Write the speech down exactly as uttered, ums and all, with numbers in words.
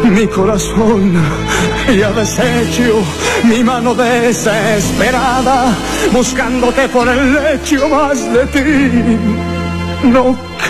Mi corazón ya deshecho, mi mano desesperada, buscándote por el lecho más de ti. No